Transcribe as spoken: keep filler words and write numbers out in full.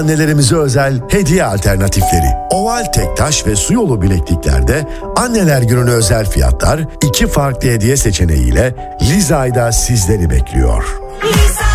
Annelerimize özel hediye alternatifleri. Oval tek taş ve su yolu bilekliklerde Anneler Günü'ne özel fiyatlar iki farklı hediye seçeneğiyle Lizay'da sizleri bekliyor.